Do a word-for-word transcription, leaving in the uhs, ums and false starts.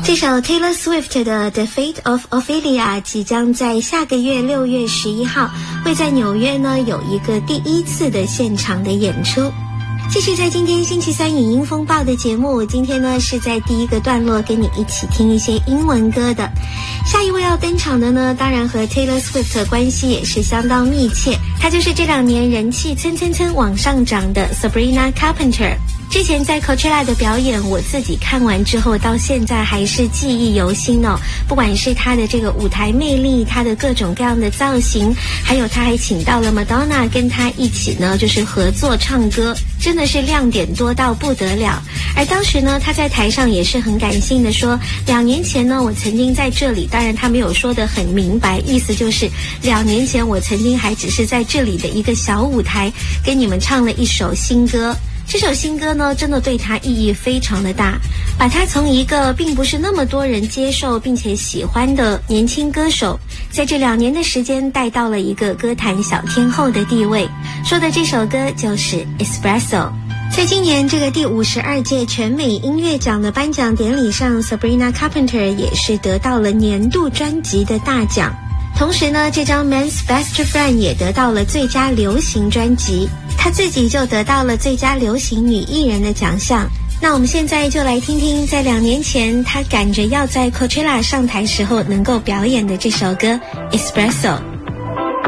这首 Taylor Swift 的 The Fate of Ophelia 即将在下个月六月十一号会在纽约呢有一个第一次的现场的演出。继续在今天星期三影音风暴的节目，今天呢是在第一个段落跟你一起听一些英文歌的。下一位要登场的呢，当然和 Taylor Swift 关系也是相当密切，她就是这两年人气蹭蹭蹭往上涨的 Sabrina Carpenter。之前在 Coachella 的表演，我自己看完之后到现在还是记忆犹新哦。不管是她的这个舞台魅力，她的各种各样的造型，还有她还请到了 Madonna 跟她一起呢，就是合作唱歌，真的是亮点多到不得了。而当时呢，她在台上也是很感性的说，两年前呢，我曾经在这里，当然她没有说得很明白，意思就是两年前我曾经还只是在这里的一个小舞台跟你们唱了一首新歌。这首新歌呢，真的对他意义非常的大，把他从一个并不是那么多人接受并且喜欢的年轻歌手，在这两年的时间带到了一个歌坛小天后的地位。说的这首歌就是 Espresso。在今年这个第五十二届全美音乐奖的颁奖典礼上， Sabrina Carpenter 也是得到了年度专辑的大奖。同时呢，这张 Man's Best Friend 也得到了最佳流行专辑，她自己就得到了最佳流行女艺人的奖项。那我们现在就来听听在两年前她赶着要在 Coachella 上台时候能够表演的这首歌 Espresso。